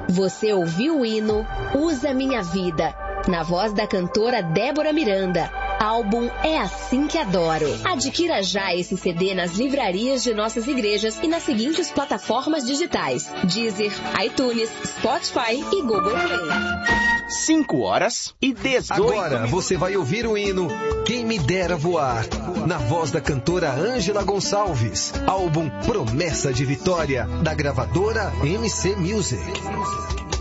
Você ouviu o hino Usa Minha Vida, na voz da cantora Débora Miranda. Álbum É Assim Que Adoro. Adquira já esse CD nas livrarias de nossas igrejas e nas seguintes plataformas digitais: Deezer, iTunes, Spotify e Google Play. 5h18. Agora você vai ouvir o hino Quem Me Dera Voar, na voz da cantora Ângela Gonçalves. Álbum Promessa de Vitória, da gravadora MC Music.